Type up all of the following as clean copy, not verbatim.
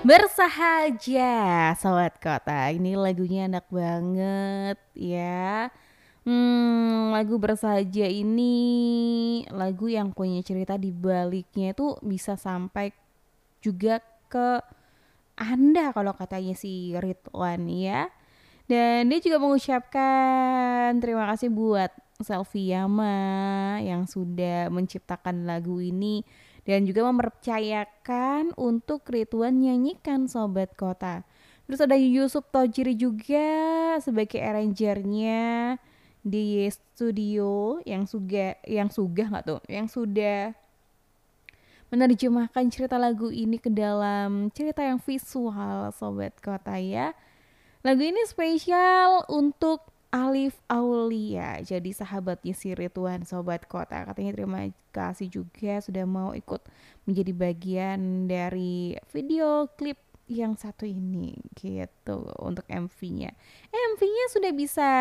Bersahaja, Sobat Kota. Ini lagunya enak banget ya. Lagu Bersahaja ini lagu yang punya cerita di baliknya itu bisa sampai juga ke Anda kalau katanya si Ridwan ya. Dan dia juga mengucapkan terima kasih buat Selfie Yama yang sudah menciptakan lagu ini dan juga mempercayakan untuk Ridwan nyanyikan Sobat Kota. Terus ada Yusuf Tojiri juga sebagai arrangernya di studio yang sudah menerjemahkan cerita lagu ini ke dalam cerita yang visual Sobat Kota ya. Lagu ini spesial untuk Alif Aulia, jadi sahabatnya si Ridwan Sobat Kota. Katanya terima kasih juga sudah mau ikut menjadi bagian dari video klip yang satu ini gitu untuk MV-nya. MV-nya sudah bisa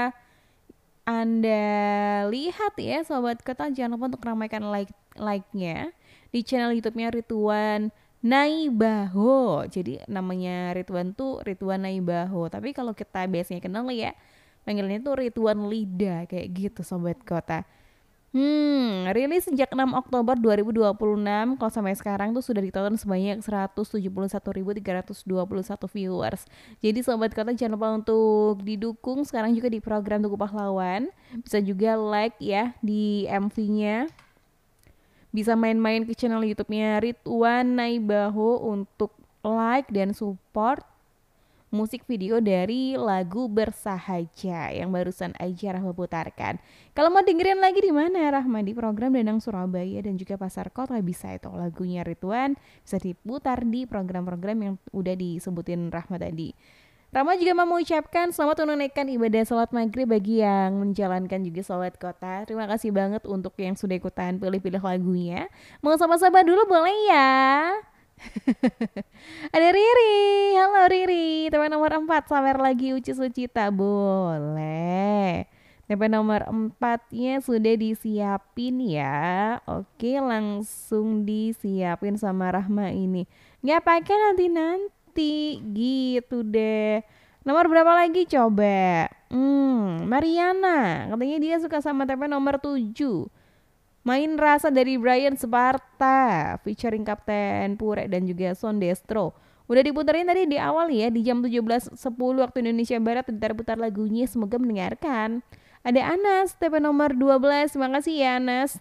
Anda lihat ya Sobat Kota. Jangan lupa untuk ramaikan like-nya di channel YouTube-nya Ridwan Naibaho. Jadi namanya Ridwan tuh Ridwan Naibaho. Tapi kalau kita biasanya kenal ya, panggilnya tuh Ridwan Lida kayak gitu Sobat Kota. Rilis sejak 6 Oktober 2026. Kalau sampai sekarang tuh sudah ditonton sebanyak 171.321 viewers. Jadi Sobat Kota jangan lupa untuk didukung sekarang juga di program Tugu Pahlawan. Bisa juga like ya di MV-nya. Bisa main-main ke channel YouTube-nya Ridwan Naibaho untuk like dan support musik video dari lagu Bersahaja yang barusan aja Rahma putarkan. Kalau mau dengerin lagi di mana Rahma? Di program Danang Surabaya dan juga Pasar Kota bisa itu lagunya Ridwan bisa diputar di program-program yang udah disebutin Rahma tadi. Rahma juga mau mengucapkan selamat menunaikan ibadah sholat maghrib bagi yang menjalankan juga sholat kota. Terima kasih banget untuk yang sudah ikutan pilih-pilih lagunya. Mau sama-sama dulu boleh ya? Ada Riri, halo Riri. TP nomor 4 sawer lagi Uci Sucita. Boleh. TP nomor 4-nya sudah disiapin ya. Oke, langsung disiapin sama Rahma ini. Nggak pakai nanti gitu deh. Nomor berapa lagi coba? Mariana. Katanya dia suka sama TP nomor 7. Main rasa dari Brian Sparta featuring Kapten Pure dan juga Son Destro. Udah diputerin tadi di awal ya di jam 17.10 waktu Indonesia Barat diputar lagunya, semoga mendengarkan. Ada Anas TP nomor 12. Terima kasih ya Anas.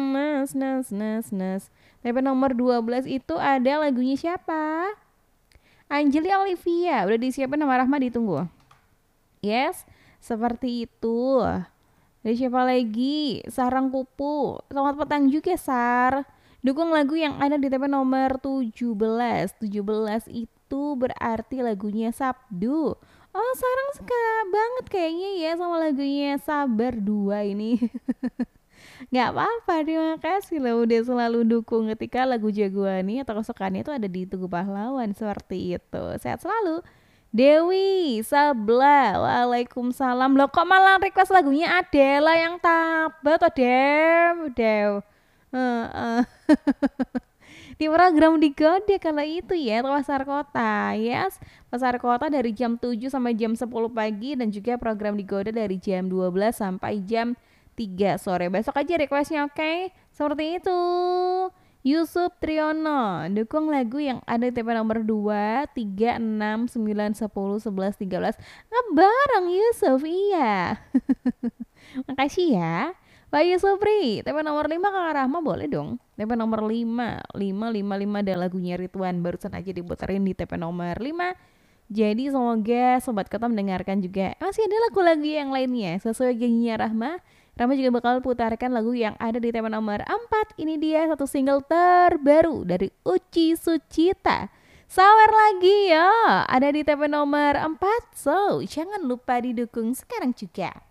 Nas. TP nomor 12 itu ada lagunya siapa? Anjeli Olivia. Udah disiapin nama Rahma ditunggu. Yes, seperti itu. Ada siapa lagi? Sarang Kupu. Selamat petang juga Sar. Dukung lagu yang ada di TP nomor 17. 17 itu berarti lagunya Sabdu. Oh Sarang suka banget kayaknya ya sama lagunya Sabar 2 ini. Gak apa-apa, terima kasih loh udah selalu dukung ketika lagu jagoannya atau kesukaannya itu ada di Tugu Pahlawan seperti itu. Sehat selalu. Dewi Sabla, waalaikumsalam. Loh kok malah request lagunya Adela yang tabat oh Dew. Di program digode kalau itu ya Pasar Kota yes. Pasar Kota dari jam 7 sampai jam 10 pagi dan juga program digode dari jam 12 sampai jam 3 sore. Besok aja requestnya oke? Seperti itu. Yusuf Triono, dukung lagu yang ada di TP nomor 2, 3, 6, 9, 10, 11, 13. Ngebareng Yusuf, iya. Makasih ya. Pak Yusufri, TP nomor 5 Kakak Rahma boleh dong. TP nomor 5, 5 ada lagunya Ridwan barusan aja diputerin di TP nomor 5. Jadi semoga Sobat Kota mendengarkan juga. Masih ada lagu-lagu yang lainnya sesuai janjinya Rahma. Rahma juga bakal putarkan lagu yang ada di tema nomor 4. Ini dia satu single terbaru dari Uci Sucita. Sawer lagi ya. Ada di TP nomor 4. So, jangan lupa didukung sekarang juga.